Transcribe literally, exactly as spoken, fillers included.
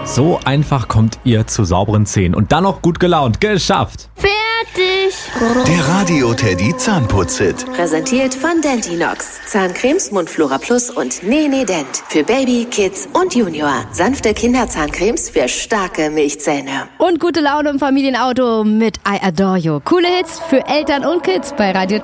So einfach kommt ihr zu sauberen Zähnen und dann noch gut gelaunt. Geschafft! Fertig! Der Radio Teddy Zahnputz-Hit. Präsentiert von Dentinox. Zahncremes, Mundflora Plus und Nene Dent. Für Baby, Kids und Junior. Sanfte Kinderzahncremes für starke Milchzähne. Und gute Laune im Familienauto mit I Adore You. Coole Hits für Eltern und Kids bei Radio